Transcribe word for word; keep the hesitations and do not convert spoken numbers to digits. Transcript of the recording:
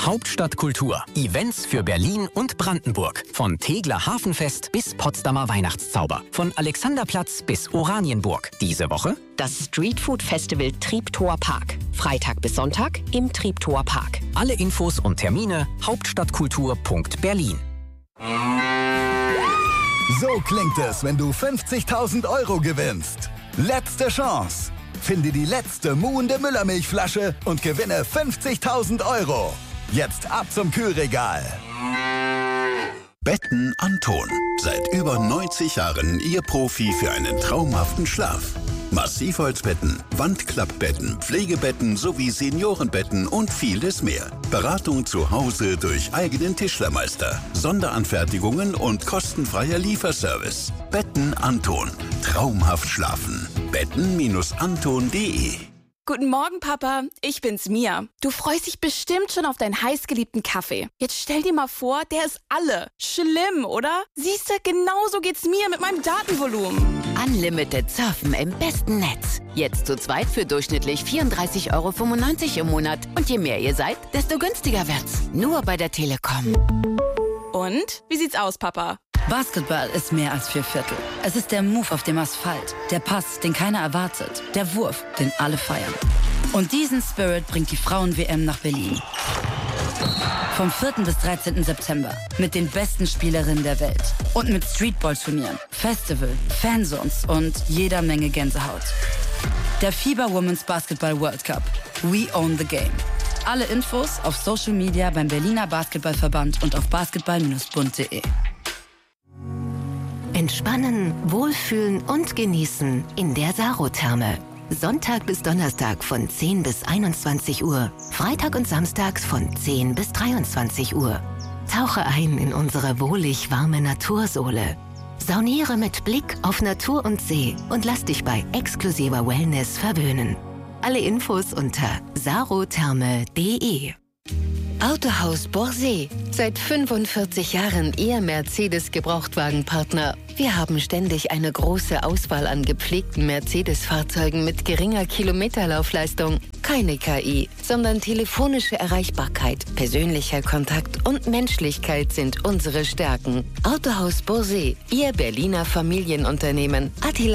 Hauptstadtkultur. Events für Berlin und Brandenburg. Von Tegeler Hafenfest bis Potsdamer Weihnachtszauber. Von Alexanderplatz bis Oranienburg. Diese Woche das Streetfood-Festival Treptower Park. Freitag bis Sonntag im Treptower Park. Alle Infos und Termine hauptstadtkultur punkt berlin. So klingt es, wenn du fünfzigtausend Euro gewinnst. Letzte Chance. Finde die letzte muhende Müllermilchflasche und gewinne fünfzigtausend Euro. Jetzt ab zum Kühlregal. Betten Anton. Seit über neunzig Jahren Ihr Profi für einen traumhaften Schlaf. Massivholzbetten, Wandklappbetten, Pflegebetten sowie Seniorenbetten und vieles mehr. Beratung zu Hause durch eigenen Tischlermeister, Sonderanfertigungen und kostenfreier Lieferservice. Betten Anton. Traumhaft schlafen. betten Anton punkt de. Guten Morgen, Papa. Ich bin's, Mia. Du freust dich bestimmt schon auf deinen heißgeliebten Kaffee. Jetzt stell dir mal vor, der ist alle. Schlimm, oder? Siehste, genauso geht's mir mit meinem Datenvolumen. Unlimited Surfen im besten Netz. Jetzt zu zweit für durchschnittlich vierunddreißig Euro fünfundneunzig im Monat. Und je mehr ihr seid, desto günstiger wird's. Nur bei der Telekom. Und? Wie sieht's aus, Papa? Basketball ist mehr als vier Viertel. Es ist der Move auf dem Asphalt, der Pass, den keiner erwartet, der Wurf, den alle feiern. Und diesen Spirit bringt die Frauen-W M nach Berlin. Vom vierten bis dreizehnten September mit den besten Spielerinnen der Welt. Und mit Streetball-Turnieren, Festival, Fanzones und jeder Menge Gänsehaut. Der FIBA Women's Basketball World Cup. We own the game. Alle Infos auf Social Media beim Berliner Basketballverband und auf basketball Bindestrich bund punkt de. Entspannen, wohlfühlen und genießen in der Sarotherme. Sonntag bis Donnerstag von zehn bis einundzwanzig Uhr. Freitag und samstags von zehn bis dreiundzwanzig Uhr. Tauche ein in unsere wohlig warme Natursohle. Sauniere mit Blick auf Natur und See und lass dich bei exklusiver Wellness verwöhnen. Alle Infos unter sarotherme punkt de. Autohaus Borsee. Seit fünfundvierzig Jahren Ihr Mercedes-Gebrauchtwagenpartner. Wir haben ständig eine große Auswahl an gepflegten Mercedes-Fahrzeugen mit geringer Kilometerlaufleistung. Keine K I, sondern telefonische Erreichbarkeit, persönlicher Kontakt und Menschlichkeit sind unsere Stärken. Autohaus Borsee, Ihr Berliner Familienunternehmen. Attila